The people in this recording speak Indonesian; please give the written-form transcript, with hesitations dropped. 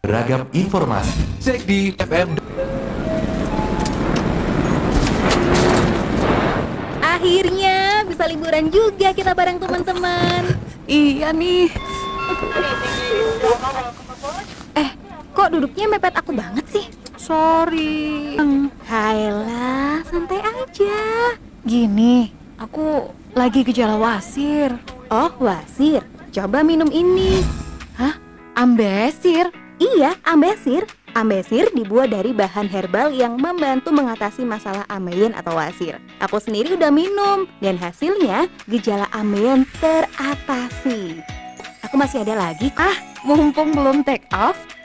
beragam informasi. Cek di FM. Akhirnya bisa liburan juga kita bareng teman-teman. Iya nih. Kok duduknya mepet aku banget sih? Sorry. Hailah, santai aja. Gini, aku lagi gejala wasir. Oh, wasir. Coba minum ini. Hah? Ambesir? Iya, ambesir. Ambesir dibuat dari bahan herbal yang membantu mengatasi masalah ambeien atau wasir. Aku sendiri udah minum dan hasilnya gejala ambeien teratasi. Aku masih ada lagi kok. Mumpung belum take off,